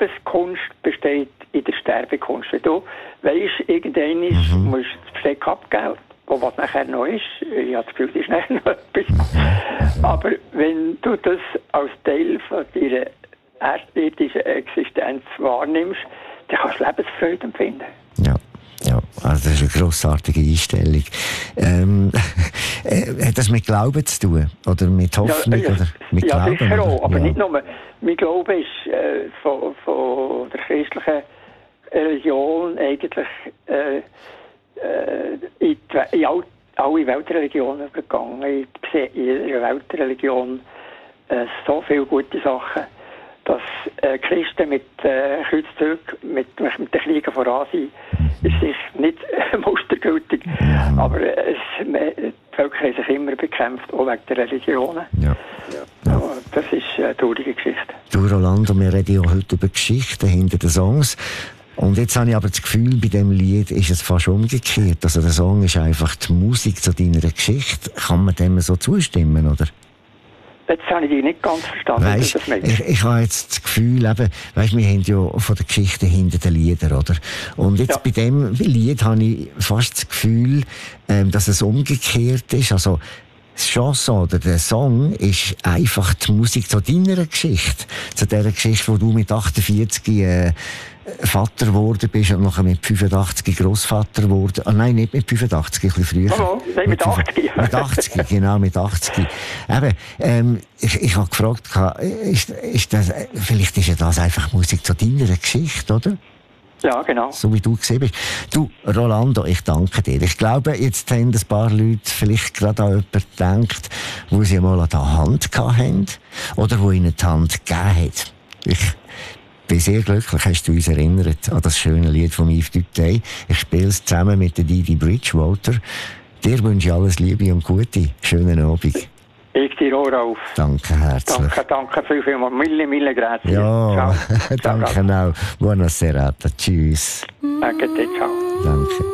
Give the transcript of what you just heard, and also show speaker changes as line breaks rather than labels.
Lebenskunst besteht in der Sterbekunst. Wenn du weisst, irgendwann musst du das Besteck abgeben, was nachher noch ist. Ich habe das Gefühl, das ist nachher noch etwas. Aber wenn du das als Teil von deiner erstirdischen Existenz wahrnimmst, dann kannst du Lebensfreude empfinden.
Ja. Ja, also das ist eine grossartige Einstellung. Hat das mit Glauben zu tun? Oder mit Hoffnung? Oder mit Glauben?
Ja, sicher auch. Aber
ja.
nicht nur. Mein Glaube ist von der christlichen Religion eigentlich in alle Weltreligionen übergegangen. Ich sehe in jeder Weltreligion so viele gute Sachen, dass Christen mit Kreuzzug, mit den Kriegen voran sind, ist sicher nicht mustergültig, aber die Völker haben sich immer bekämpft, auch wegen der Religionen. Ja. Ja. Das ist eine traurige Geschichte.
Du, Rolando, wir reden ja heute über Geschichten hinter den Songs. Und jetzt habe ich aber das Gefühl, bei diesem Lied ist es fast umgekehrt. Also der Song ist einfach die Musik zu deiner Geschichte. Kann man dem so zustimmen, oder?
Jetzt habe ich dich nicht ganz verstanden.
Weißt, ich habe jetzt das Gefühl, eben, weißt, wir haben ja von der Geschichte hinter den Liedern, oder? Und jetzt bei dem Lied habe ich fast das Gefühl, dass es umgekehrt ist. Also, das Chanson oder der Song ist einfach die Musik zu deiner Geschichte. Zu der Geschichte, wo du mit 48 Vater geworden bist und nachher mit 85 Grossvater geworden. Ah, nein, nicht mit 85, ein bisschen früher.
Oh, nein, mit 80.
Mit 80, genau, mit 80. Eben, ich habe gefragt, vielleicht ist ja das einfach Musik zu deiner Geschichte, oder?
Ja, genau.
So wie du gesehen bist. Du, Rolando, ich danke dir. Ich glaube, jetzt haben ein paar Leute vielleicht gerade an jemanden gedacht, wo sie mal an der Hand hatten oder wo ihnen die Hand gegeben hat. Ich bin sehr glücklich, hast du uns erinnert an das schöne Lied von Yves Duteil. Ich spiele es zusammen mit der Didi Bridgewater. Dir wünsche ich alles Liebe und Gute. Schönen Abend.
Ich dir auch, Ralf.
Danke herzlich.
Danke vielmals. Mille grazie.
Ja,
ciao.
danke auch. Buona serata. Tschüss.
Danke dir, ciao.
Danke.